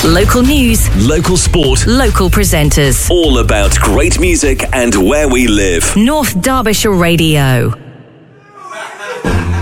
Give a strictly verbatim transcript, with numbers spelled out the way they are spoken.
Local news, local sport, local presenters. All about great music and where we live. North Derbyshire Radio.